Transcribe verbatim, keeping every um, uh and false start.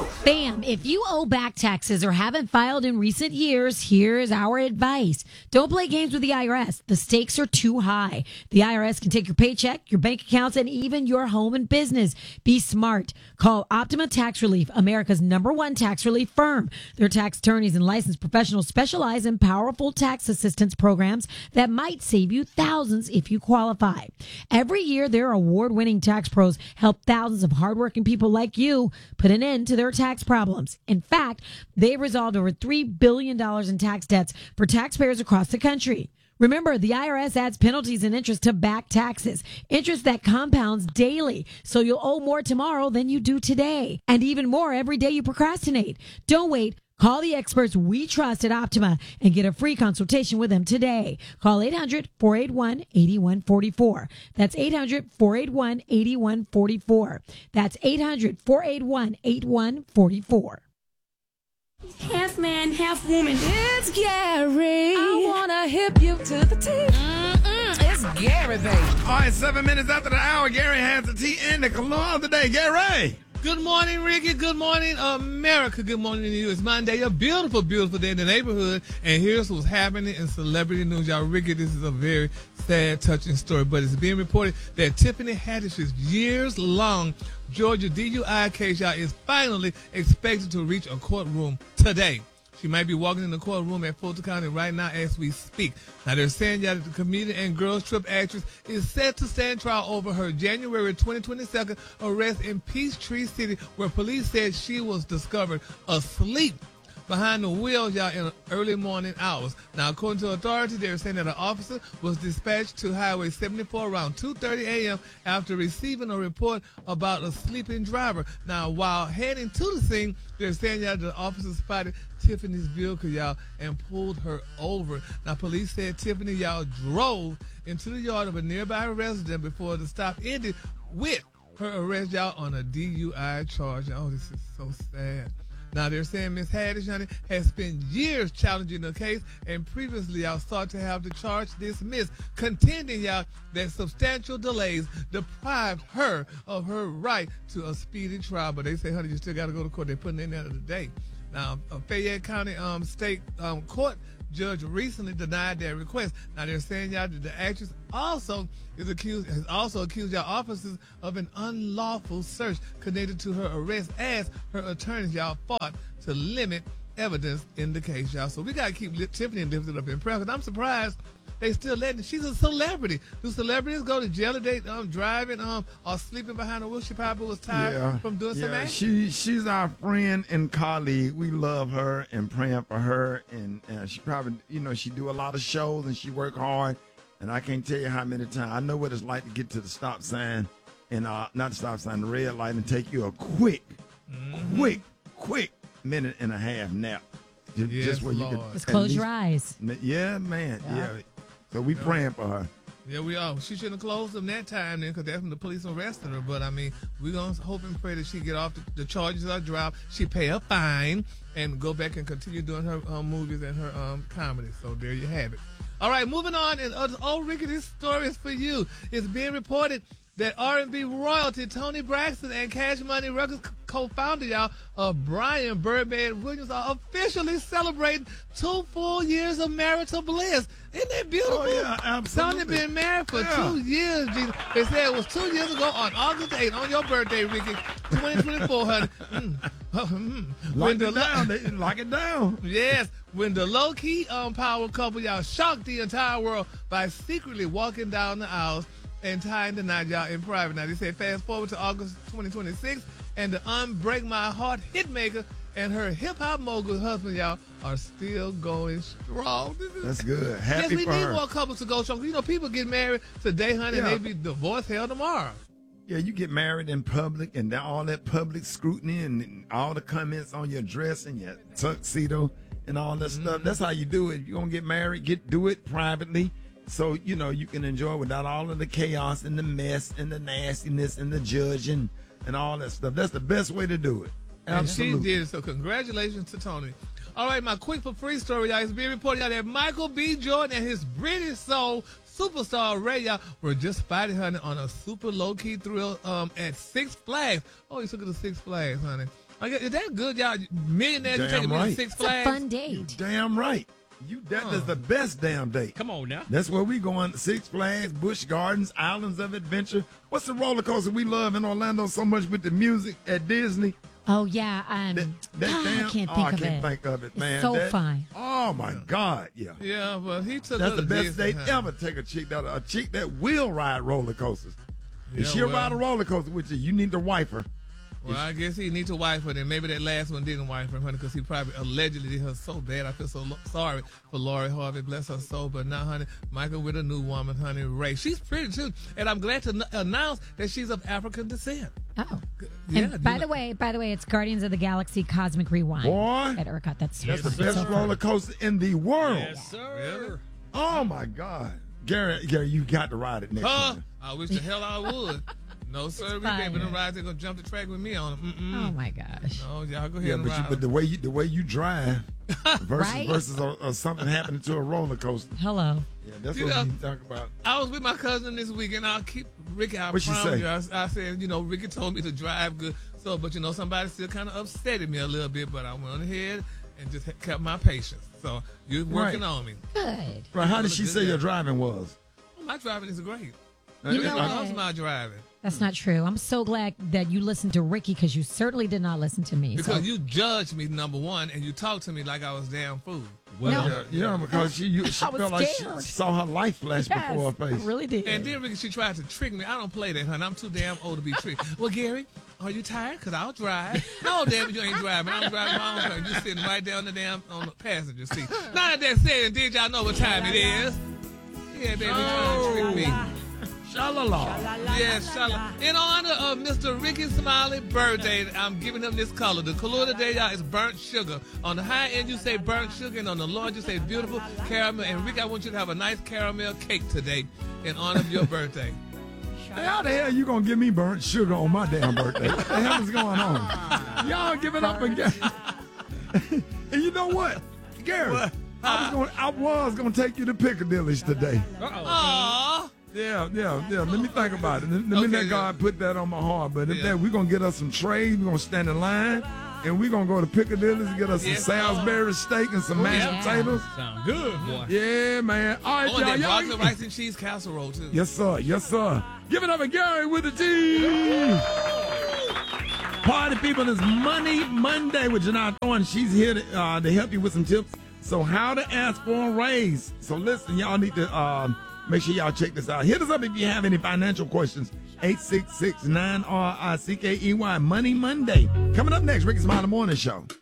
Bam! If you owe back taxes or haven't filed in recent years, here's our advice. Don't play games with the I R S. The stakes are too high. The I R S can take your paycheck, your bank accounts, and even your home and business. Be smart. Call Optima Tax Relief, America's number one tax relief firm. Their tax attorneys and licensed professionals specialize in powerful tax assistance programs that might save you thousands if you qualify. Every year, their award-winning tax pros help thousands of hardworking people like you put an end to their tax problems. In fact, they've resolved over three billion dollars in tax debts for taxpayers across the country. Remember, the I R S adds penalties and interest to back taxes, interest that compounds daily, so you'll owe more tomorrow than you do today, and even more every day you procrastinate. Don't wait. Call the experts we trust at Optima and get a free consultation with them today. Call eight hundred, four eight one, eight one four four. That's eight hundred, four eight one, eight one four four. That's eight hundred, four eight one, eight one four four. Half man, half woman. It's Gary. I wanna hip you to the T. Mm-mm, it's Gary, baby. All right, seven minutes after the hour, Gary has the tea and the cologne of the day. Gary! Good morning, Ricky. Good morning, America. Good morning to you. It's Monday, a beautiful, beautiful day in the neighborhood. And here's what's happening in celebrity news. Y'all, Ricky, this is a very sad, touching story. But it's being reported that Tiffany Haddish's years-long Georgia D U I case, y'all, is finally expected to reach a courtroom today. She might be walking in the courtroom at Fulton County right now as we speak. Now, they're saying y'all that the comedian and Girls Trip actress is set to stand trial over her January twenty twenty-two arrest in Peachtree City, where police said she was discovered asleep behind the wheel, y'all, in early morning hours. Now, according to authorities, they're saying that an officer was dispatched to Highway seventy-four around two thirty a.m. after receiving a report about a sleeping driver. Now, while heading to the scene, they're saying y'all the officer spotted Tiffany's vehicle, y'all, and pulled her over. Now, police said Tiffany, y'all, drove into the yard of a nearby resident before the stop ended with her arrest, y'all, on a D U I charge. Oh, this is so sad. Now, they're saying Miss Haddish, honey, has spent years challenging the case and previously, y'all, sought to have the charge dismissed, contending, y'all, that substantial delays deprived her of her right to a speedy trial. But they say, honey, you still got to go to court. They're putting it in there today. Now, a Fayette County um, State um, Court judge recently denied their request. Now, they're saying, y'all, that the actress also is accused, has also accused y'all officers of an unlawful search connected to her arrest, as her attorneys, y'all, fought to limit evidence in the case, y'all. So we got to keep Tiffany lifted up in prayer, because I'm surprised they still letting, she's a celebrity. Do celebrities go to jail if they um, driving um, or sleeping behind a wheel? She probably was tired Yeah. from doing yeah. some action. She, she's our friend and colleague. We love her and praying for her. And uh, she probably, you know, she do a lot of shows and she work hard. And I can't tell you how many times. I know what it's like to get to the stop sign and uh, not the stop sign, the red light, and take you a quick, mm-hmm. quick, quick minute and a half nap. Just, Yes, just where you Lord. could Just at close least- your eyes. Yeah, man. Yeah. Yeah. So we praying for her. Yeah, we are. She shouldn't have closed them that time then, because that's when the police arrested her. But, I mean, we're going to hope and pray that she get off the, the charges are dropped. She pay a fine and go back and continue doing her um, movies and her um, comedy. So there you have it. All right, moving on. And uh, oh, Ricky, this story is for you. It's being reported that R and B royalty Tony Braxton and Cash Money Records co-founder, y'all, uh, Brian Birdman Williams, are officially celebrating two full years of marital bliss. Isn't that beautiful? Oh, yeah, absolutely. Tony been married for Yeah. two years, Jesus. They said it was two years ago on August eighth, on your birthday, Ricky, twenty twenty-four, honey. Mm. Mm. Lock When the it lo- down. They, lock it down. Yes, when the low-key um, power couple, y'all, shocked the entire world by secretly walking down the aisles and tying the knot, y'all, in private. Now, they said fast forward to August twenty twenty-six, and the Unbreak My Heart hitmaker and her hip-hop mogul husband, y'all, are still going strong. This is- That's good. yes, Happy we for need her. more couples to go strong. You know, people get married today, honey, Yeah. and they be divorced hell tomorrow. Yeah, you get married in public, and then all that public scrutiny and all the comments on your dress and your tuxedo and all that Mm-hmm. stuff. That's how you do it. You're gonna get married, get do it privately, so you know you can enjoy without all of the chaos and the mess and the nastiness and the judging and all that stuff. That's the best way to do it. And she Absolutely. did, so congratulations to Tony. All right, my quick for free story, y'all. It's being reported out that Michael B. Jordan and his British soul superstar Ray, y'all, were just spotted, honey, on a super low-key thrill um, at Six Flags. Oh, he took it to Six Flags, honey. I guess, is that good, y'all? Millionaires, you Damn taking me right. to Six It's a Flags? fun date. Damn right. You that is the best damn date. Come on now. That's where we going. Six Flags, Busch Gardens, Islands of Adventure. What's the roller coaster we love in Orlando so much with the music at Disney? Oh yeah, um, That, that God, damn, I can't oh, think I of can't it. think of it, It's man. so That- fun. Oh my God, yeah. Yeah, but he took That's her the to best Disney, date huh? ever. Take a chick that a chick that will ride roller coasters. If Yeah, she'll well. ride a roller coaster with you, you need to wife her. Well, I guess he needs to wife her. Then maybe that last one didn't wife her, honey, because he probably allegedly did her so bad. I feel so lo- sorry for Lori Harvey, bless her soul. But now, honey, Michael with a new woman, honey, Ray. She's pretty too, and I'm glad to n- announce that she's of African descent. Oh, Yeah, and you by know- the way, by the way, it's Guardians of the Galaxy Cosmic Rewind Boy. at ERCOT. That's That's the it's best so fun. roller coaster in the world. Yes, sir. Oh my God, Gary, Gary, you got to ride it next Huh? time. I wish the hell I would. No, sir, we fine. ain't been rides. They're gonna jump the track with me on it. Mm-mm. Oh my gosh. No, y'all go ahead Yeah, and but you, ride. but the way you the way you drive versus Right? versus uh, uh, something happening to a roller coaster. Hello. Yeah, that's You what know- you talk about. I was with my cousin this weekend. I'll keep Ricky. I What'd she promise say? you. I, I said, you know, Ricky told me to drive good. So, but you know, somebody still kind of upset at me a little bit. But I went ahead and just kept my patience. So you're working Right. on me. Good. Right? How did she Good say guy. your driving was? Oh, my driving is great. You know I what? loves my driving That's not true. I'm so glad that you listened to Ricky because you certainly did not listen to me. because so. you judged me, number one, and you talked to me like I was damn fool. Well, No. Yeah, yeah, because she, you, she I was felt like she scared. saw her life flash Yes, before her I face. really did. And then Ricky, she tried to trick me. I don't play that, honey. I'm too damn old to be tricked. Well, Gary, are you tired? Because I'll drive. No, damn it, you ain't driving. I'm driving my own car. You're sitting right down the damn on the passenger seat. Now that said, did y'all know what time it is? Yeah, baby, trying to trick me. Shalala. Yes, shala. In honor of Mister Ricky Smiley birthday, I'm giving him this color. The color today, y'all, is burnt sugar. On the high end, you say burnt sugar, and on the low end, you say beautiful caramel. And Ricky, I want you to have a nice caramel cake today in honor of your birthday. Hey, how the hell you gonna give me burnt sugar on my damn birthday? What the hell is going on? Y'all give it up again. And you know what, Gary? What? I was going. I was gonna take you to Piccadilly's today. Aww. Yeah, yeah, yeah. Let me think about it. Let let me Okay, let yeah. God put that on my heart. But if Yeah. that, we're gonna get us some trays. We're gonna stand in line, and we're gonna go to Piccadilly's and get us some Yes, Salisbury steak and some mashed yeah. potatoes. sound good, boy. Yeah, man. All right, Oh, and y'all. that y'all broccoli rice and cheese casserole, too. Yes, sir. Yes, sir. Give it up for Gary with the T. Party people, it's Money Monday with Janai Thorne. She's here to, uh, to help you with some tips. So how to ask for a raise. So listen, y'all need to um, make sure y'all check this out. Hit us up if you have any financial questions. eight six six, nine R I C K E Y. Money Monday. Coming up next, Ricky Smiley Morning Show.